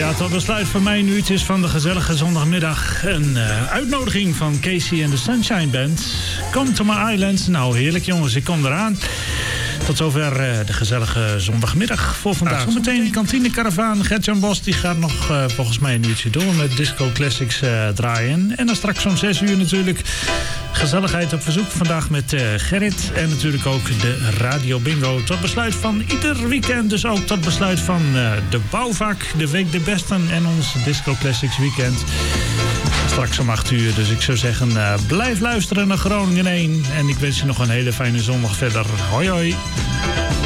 Ja, tot besluit van mijn uurtjes van de gezellige zondagmiddag. Een uitnodiging van Casey en de Sunshine Band. Come to my island. Nou, heerlijk jongens, ik kom eraan. Tot zover de gezellige zondagmiddag voor vandaag. Zometeen Kantine Caravaan. Gert-Jan Bos die gaat nog volgens mij een uurtje door met Disco Classics draaien. En dan straks om 6 uur natuurlijk gezelligheid op verzoek. Vandaag met Gerrit. En natuurlijk ook de Radio Bingo. Tot besluit van ieder weekend. Dus ook tot besluit van de Bouwvak, de Week de Besten en ons Disco Classics weekend. Straks om 8 uur. Dus ik zou zeggen, blijf luisteren naar Groningen 1. En ik wens je nog een hele fijne zondag verder. Hoi hoi.